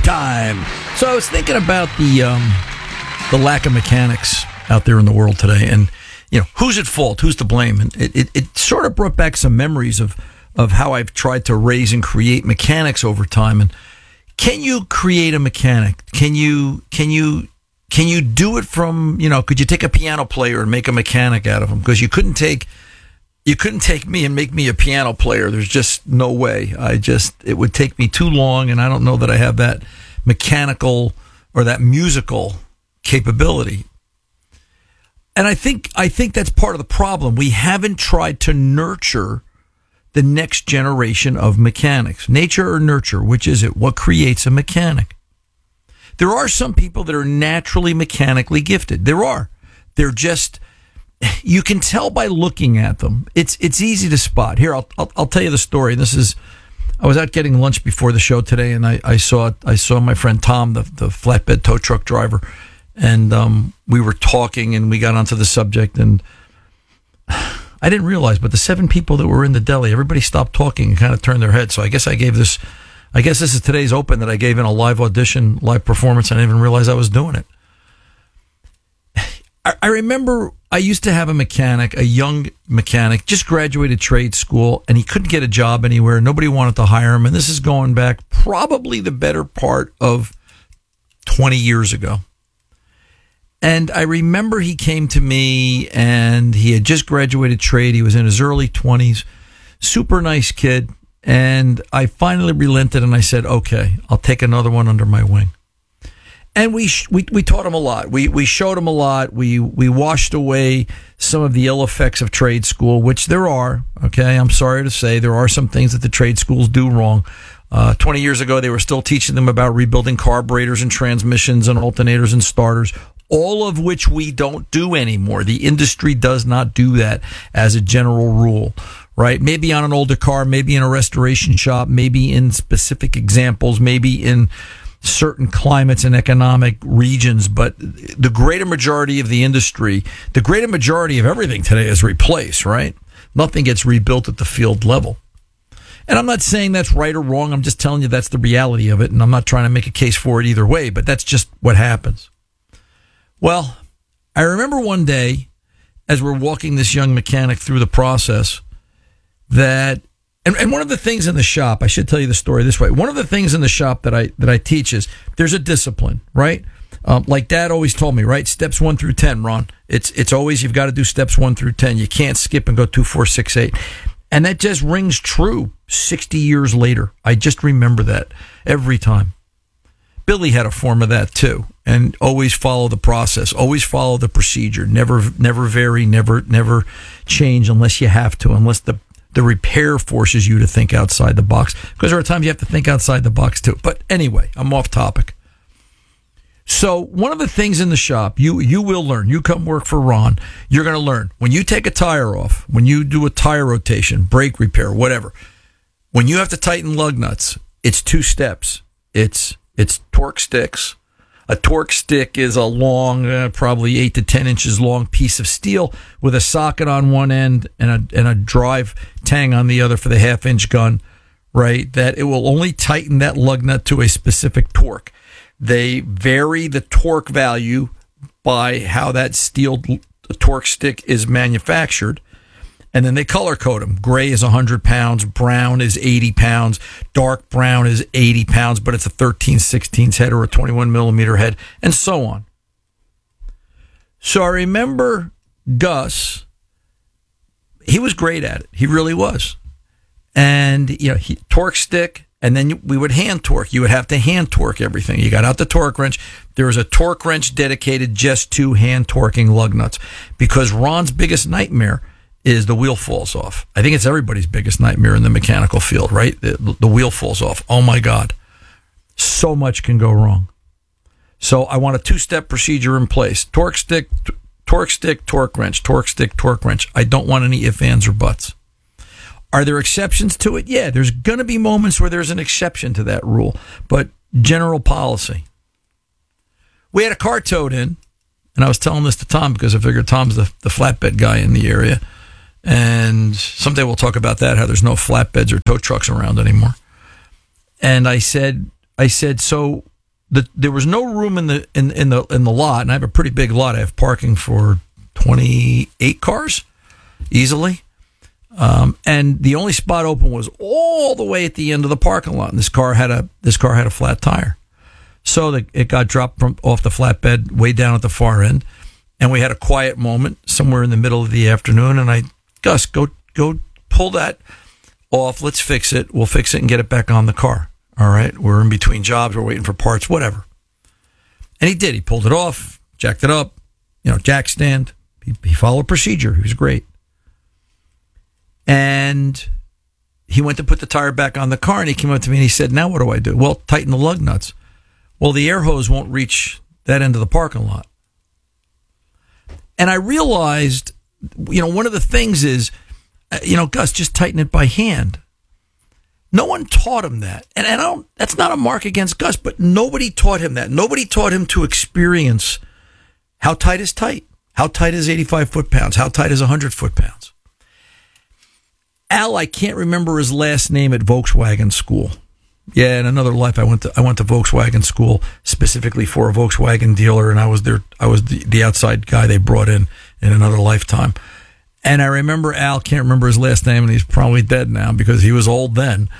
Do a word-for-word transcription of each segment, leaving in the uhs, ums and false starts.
time. So I was thinking about the um, the lack of mechanics out there in the world today, and you know, who's at fault, who's to blame, and it, it, it sort of brought back some memories of of how I've tried to raise and create mechanics over time. And can you create a mechanic? Can you can you can you do it from, you know, could you take a piano player and make a mechanic out of him? Because you couldn't take you couldn't take me and make me a piano player. There's just no way. I just it would take me too long, and I don't know that I have that mechanical or that musical capability. And I think I think that's part of the problem. We haven't tried to nurture the next generation of mechanics. Nature or nurture, which is it? What creates a mechanic? There are some people that are naturally mechanically gifted. There are. They're just, you can tell by looking at them. It's it's easy to spot. Here, I'll I'll, I'll tell you the story. This is, I was out getting lunch before the show today, and I, I saw I saw my friend Tom, the the flatbed tow truck driver, and um, we were talking, and we got onto the subject, and I didn't realize, but the seven people that were in the deli, everybody stopped talking and kind of turned their heads. So I guess I gave this, I guess this is today's open that I gave in a live audition, live performance. I didn't even realize I was doing it. I, I remember I used to have a mechanic, a young mechanic, just graduated trade school, and he couldn't get a job anywhere. Nobody wanted to hire him. And this is going back probably the better part of twenty years ago. And I remember he came to me, and he had just graduated trade. He was in his early twenties, super nice kid. And I finally relented, and I said, okay, I'll take another one under my wing. And we we we taught him a lot. We we showed him a lot. We we washed away some of the ill effects of trade school, which there are. Okay, I'm sorry to say there are some things that the trade schools do wrong. Uh, twenty years ago, they were still teaching them about rebuilding carburetors and transmissions and alternators and starters, all of which we don't do anymore. The industry does not do that as a general rule, right? Maybe on an older car, maybe in a restoration shop, maybe in specific examples, maybe in certain climates and economic regions. But the greater majority of the industry, the greater majority of everything today is replaced, right? Nothing gets rebuilt at the field level. And I'm not saying that's right or wrong. I'm just telling you that's the reality of it. And I'm not trying to make a case for it either way, but that's just what happens. Well, I remember one day as we're walking this young mechanic through the process that, and, and one of the things in the shop, I should tell you the story this way. One of the things in the shop that I, that I teach is there's a discipline, right? Um, like Dad always told me, right? Steps one through ten, Ron. It's, it's always, you've got to do steps one through ten. You can't skip and go two, four, six, eight. And that just rings true sixty years later. I just remember that every time. Billy had a form of that too, and always follow the process, always follow the procedure, never never vary, never never change unless you have to, unless the, the repair forces you to think outside the box, because there are times you have to think outside the box too. But anyway, I'm off topic. So one of the things in the shop, you you will learn, you come work for Ron, you're going to learn, when you take a tire off, when you do a tire rotation, brake repair, whatever, when you have to tighten lug nuts, it's two steps. It's It's torque sticks. A torque stick is a long, uh, probably eight to ten inches long piece of steel with a socket on one end and a and a drive tang on the other for the half inch gun, right? That it will only tighten that lug nut to a specific torque. They vary the torque value by how that steel torque stick is manufactured. And then they color code them. Gray is one hundred pounds. Brown is eighty pounds. Dark brown is eighty pounds, but it's a thirteen sixteenths head or a twenty-one millimeter head, and so on. So I remember Gus, he was great at it. He really was. And, you know, he, torque stick, and then we would hand torque. You would have to hand torque everything. You got out the torque wrench. There was a torque wrench dedicated just to hand torquing lug nuts, because Ron's biggest nightmare is the wheel falls off. I think it's everybody's biggest nightmare in the mechanical field, right? The, the wheel falls off. Oh my God. So much can go wrong. So I want a two-step procedure in place. Torque stick, t- torque stick, torque wrench, torque stick, torque wrench. I don't want any ifs, ands, or buts. Are there exceptions to it? Yeah, there's going to be moments where there's an exception to that rule, but general policy. We had a car towed in, and I was telling this to Tom because I figured Tom's the, the flatbed guy in the area. And someday we'll talk about that, how there's no flatbeds or tow trucks around anymore. And I said, I said, so the, there was no room in the in, in the in the lot, and I have a pretty big lot. I have parking for twenty-eight cars easily. Um, and the only spot open was all the way at the end of the parking lot. And this car had a this car had a flat tire, so the, it got dropped from off the flatbed way down at the far end. And we had a quiet moment somewhere in the middle of the afternoon. And I, Gus, go go pull that off. Let's fix it. We'll fix it and get it back on the car. All right, we're in between jobs. We're waiting for parts. Whatever. And he did. He pulled it off, jacked it up. You know, jack stand. He, he followed procedure. He was great. And he went to put the tire back on the car, and he came up to me and he said, now what do I do? Well, tighten the lug nuts. Well, the air hose won't reach that end of the parking lot. And I realized, you know, one of the things is, you know, Gus, just tighten it by hand. No one taught him that. And I don't, that's not a mark against Gus, but nobody taught him that. Nobody taught him to experience how tight is tight. How tight is eighty-five foot-pounds? How tight is one hundred foot-pounds? Al, I can't remember his last name at Volkswagen school. Yeah, in another life, I went to I went to Volkswagen school specifically for a Volkswagen dealer, and I was their I was the, the outside guy they brought in in another lifetime. And I remember Al, can't remember his last name, and he's probably dead now because he was old then.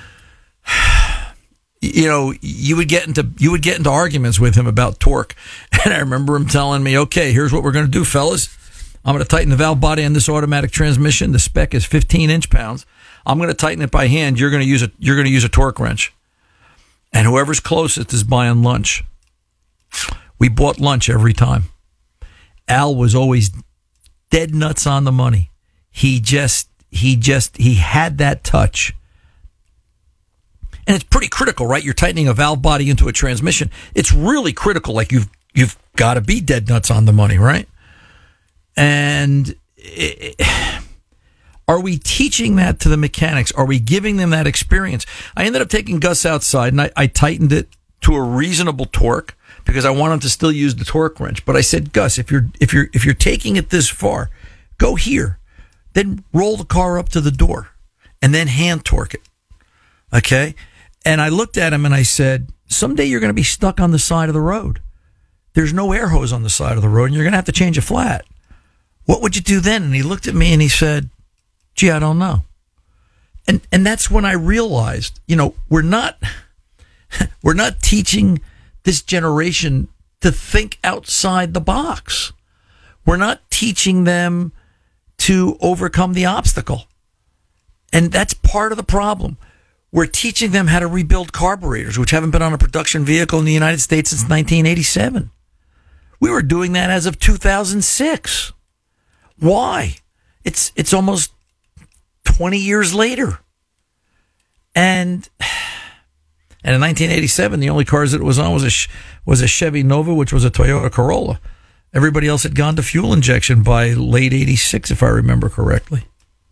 You know, you would get into you would get into arguments with him about torque, and I remember him telling me, "Okay, here's what we're going to do, fellas. I'm going to tighten the valve body on this automatic transmission. The spec is fifteen inch pounds. I'm going to tighten it by hand. You're going to use a you're going to use a torque wrench, and whoever's closest is buying lunch." We bought lunch every time. Al was always dead nuts on the money. He just he just he had that touch. And it's pretty critical, right? You're tightening a valve body into a transmission. It's really critical. Like you've you've got to be dead nuts on the money, right? And it, are we teaching that to the mechanics? Are we giving them that experience? I ended up taking Gus outside, and I, I tightened it to a reasonable torque because I want him to still use the torque wrench. But I said, Gus, if you're if you're if you're taking it this far, go here, then roll the car up to the door, and then hand torque it. Okay. And I looked at him and I said, someday you're going to be stuck on the side of the road. There's no air hose on the side of the road, and you're going to have to change a flat. What would you do then? And he looked at me and he said, gee, I don't know. And and that's when I realized, you know, we're not we're not teaching this generation to think outside the box. We're not teaching them to overcome the obstacle. And that's part of the problem. We're teaching them how to rebuild carburetors, which haven't been on a production vehicle in the United States since nineteen eighty-seven. We were doing that as of two thousand six. Why? It's it's almost twenty years later. And and in nineteen eighty-seven, the only cars that it was on was a was a Chevy Nova, which was a Toyota Corolla. Everybody else had gone to fuel injection by late eighty-six, if I remember correctly.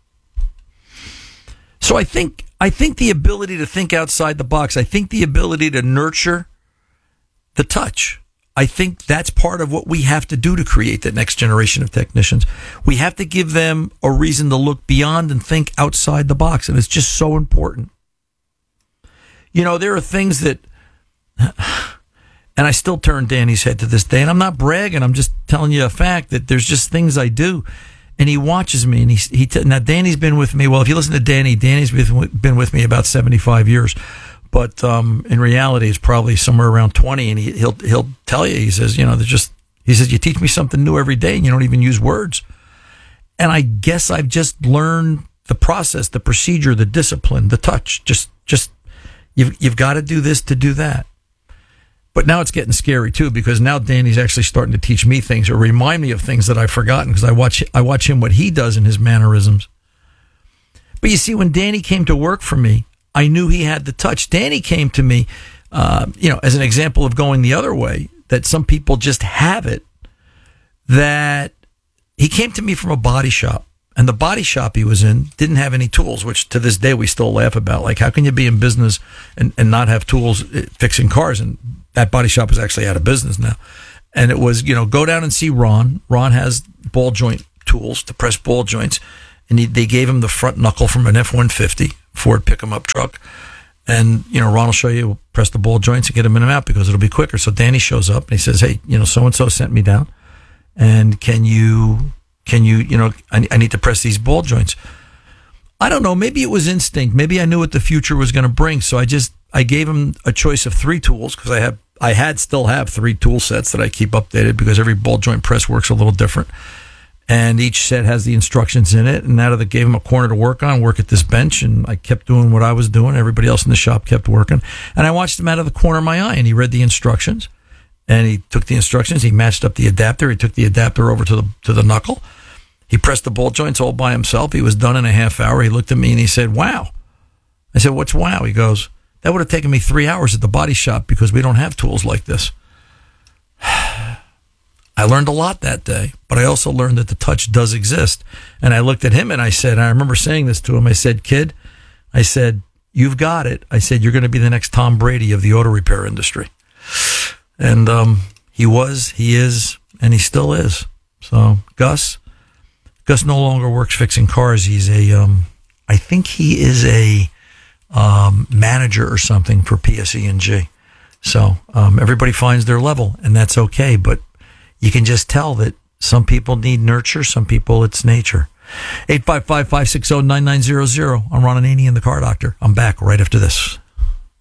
So I think I think the ability to think outside the box, I think the ability to nurture the touch, I think that's part of what we have to do to create the next generation of technicians. We have to give them a reason to look beyond and think outside the box, and it's just so important. You know, there are things that, and I still turn Danny's head to this day, and I'm not bragging, I'm just telling you a fact that there's just things I do. And he watches me, and he he t- now Danny's been with me. Well, if you listen to Danny, Danny's been with me about seventy-five years, but um, in reality, it's probably somewhere around twenty. And he, he'll he'll tell you, he says, you know, there's just he says you teach me something new every day, and you don't even use words. And I guess I've just learned the process, the procedure, the discipline, the touch. Just just you've you've got to do this to do that. But now it's getting scary too, because now Danny's actually starting to teach me things or remind me of things that I've forgotten, because I watch I watch him what he does in his mannerisms. But you see, when Danny came to work for me, I knew he had the touch. Danny came to me, uh, you know, as an example of going the other way, that some people just have it, that he came to me from a body shop. And the body shop he was in didn't have any tools, which to this day we still laugh about. Like, how can you be in business and, and not have tools fixing cars? And that body shop is actually out of business now. And it was, you know, go down and see Ron. Ron has ball joint tools to press ball joints. And he, they gave him the front knuckle from an F one fifty Ford pick-em-up truck. And, you know, Ron will show you, press the ball joints and get them in and out because it'll be quicker. So Danny shows up and he says, hey, you know, so-and-so sent me down. And can you, can you, you know, I, I need to press these ball joints. I don't know. Maybe it was instinct. Maybe I knew what the future was going to bring. So I just, I gave him a choice of three tools because I have, I had still have three tool sets that I keep updated because every ball joint press works a little different. And each set has the instructions in it. And out of the, gave him a corner to work on, work at this bench. And I kept doing what I was doing. Everybody else in the shop kept working. And I watched him out of the corner of my eye. And he read the instructions. And he took the instructions. He matched up the adapter. He took the adapter over to the to the knuckle. He pressed the ball joints all by himself. He was done in a half hour. He looked at me and he said, wow. I said, what's wow? He goes, that would have taken me three hours at the body shop because we don't have tools like this. I learned a lot that day, but I also learned that the touch does exist. And I looked at him and I said, I remember saying this to him. I said, kid, I said, you've got it. I said, you're going to be the next Tom Brady of the auto repair industry. And um, he was, he is, and he still is. So Gus, Gus no longer works fixing cars. He's a, um, I think he is a um, manager or something for P S E and G. So um, everybody finds their level, and that's okay. But you can just tell that some people need nurture, some people it's nature. eight five five, five six zero, nine nine zero zero. I'm Ron Ananian, the Car Doctor. I'm back right after this.